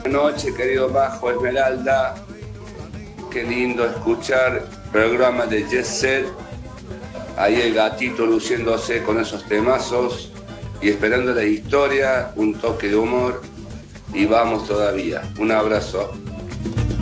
noches, querido Bajo Esmeralda. Qué lindo escuchar programa de Jet Set. Ahí el gatito luciéndose con esos temazos y esperando la historia, un toque de humor. Y vamos todavía. Un abrazo.